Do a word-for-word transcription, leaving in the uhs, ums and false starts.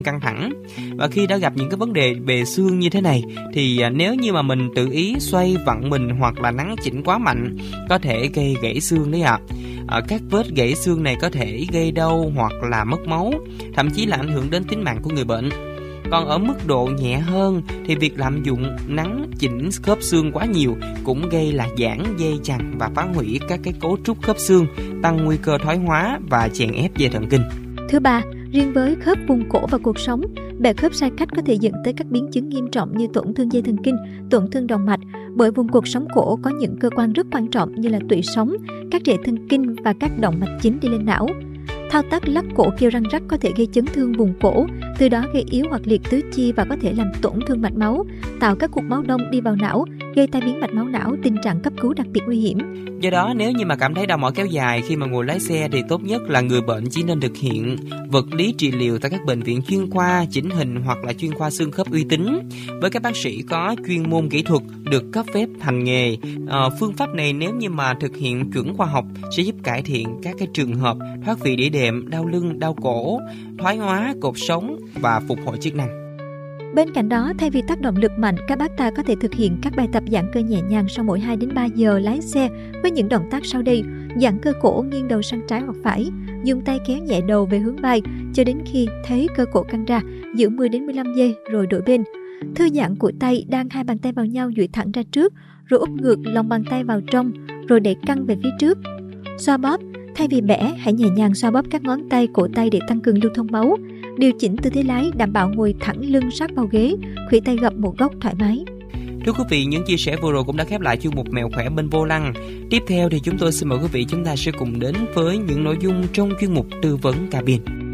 căng thẳng. Và khi đã gặp những cái vấn đề về xương như thế này thì nếu như mà mình tự ý xoay vặn mình hoặc là nắn chỉnh quá mạnh có thể gây gãy xương đấy ạ. À, các vết gãy xương này có thể gây đau hoặc là mất máu, thậm chí là ảnh hưởng đến tính mạng của người bệnh. Còn ở mức độ nhẹ hơn thì việc lạm dụng nắn chỉnh khớp xương quá nhiều cũng gây là giãn dây chằng và phá hủy các cái cấu trúc khớp xương, tăng nguy cơ thoái hóa và chèn ép dây thần kinh. Thứ ba, riêng với khớp vùng cổ và cột sống, bẻ khớp sai cách có thể dẫn tới các biến chứng nghiêm trọng như tổn thương dây thần kinh, tổn thương động mạch, bởi vùng cột sống cổ có những cơ quan rất quan trọng như là tủy sống, các rễ thần kinh và các động mạch chính đi lên não. Thao tác lắc cổ kêu răng rắc có thể gây chấn thương vùng cổ, từ đó gây yếu hoặc liệt tứ chi và có thể làm tổn thương mạch máu, tạo các cục máu đông đi vào não, gây tai biến mạch máu não, tình trạng cấp cứu đặc biệt nguy hiểm. Do đó, nếu như mà cảm thấy đau mỏi kéo dài khi mà ngồi lái xe thì tốt nhất là người bệnh chỉ nên thực hiện vật lý trị liệu tại các bệnh viện chuyên khoa, chỉnh hình hoặc là chuyên khoa xương khớp uy tín với các bác sĩ có chuyên môn kỹ thuật được cấp phép hành nghề. À, phương pháp này nếu như mà thực hiện chuẩn khoa học sẽ giúp cải thiện các cái trường hợp thoát vị đĩa đệm, đau lưng, đau cổ, thoái hóa cột sống và phục hồi chức năng. Bên cạnh đó, thay vì tác động lực mạnh, các bác ta có thể thực hiện các bài tập giãn cơ nhẹ nhàng sau mỗi hai đến ba giờ lái xe với những động tác sau đây: giãn cơ cổ nghiêng đầu sang trái hoặc phải, dùng tay kéo nhẹ đầu về hướng vai cho đến khi thấy cơ cổ căng ra, giữ mười đến mười lăm giây rồi đổi bên. Thư giãn cổ tay, đan hai bàn tay vào nhau duỗi thẳng ra trước, rồi úp ngược lòng bàn tay vào trong, rồi đẩy căng về phía trước. Xoa bóp, thay vì bẻ, hãy nhẹ nhàng xoa bóp các ngón tay, cổ tay để tăng cường lưu thông máu. Điều chỉnh tư thế lái, đảm bảo ngồi thẳng lưng sát vào ghế, khuỷu tay gập một góc thoải mái. Thưa quý vị, những chia sẻ vừa rồi cũng đã khép lại chuyên mục Mèo khỏe bên vô lăng. Tiếp theo thì chúng tôi xin mời quý vị chúng ta sẽ cùng đến với những nội dung trong chuyên mục tư vấn cabin.